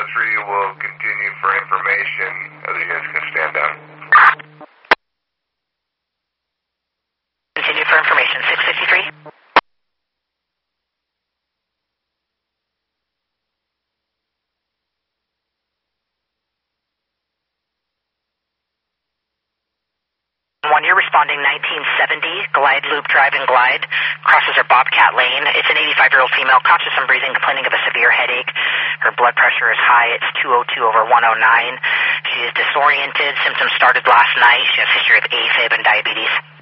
3 will continue for information. Other units can stand down. Continue for information, 653. You're responding 1970, Glide Loop Drive and Glide, crosses her Bobcat Lane. It's an 85-year-old female, conscious and breathing, complaining of a severe headache. Her blood pressure is high. It's 202/109. She is disoriented. Symptoms started last night. She has a history of AFib and diabetes.